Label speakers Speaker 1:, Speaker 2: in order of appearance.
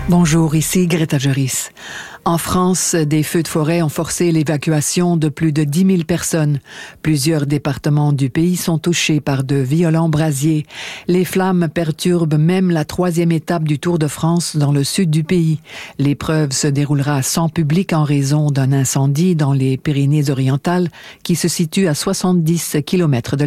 Speaker 1: Bonjour, ici Greta Joris. En France, des feux de forêt ont forcé l'évacuation de plus de 10 000 personnes. Plusieurs départements du pays sont touchés par de violents brasiers. Les flammes perturbent même la 3e étape du Tour de France dans le sud du pays. L'épreuve se déroulera sans public en raison d'un incendie dans les Pyrénées-Orientales qui se situe à 70 km de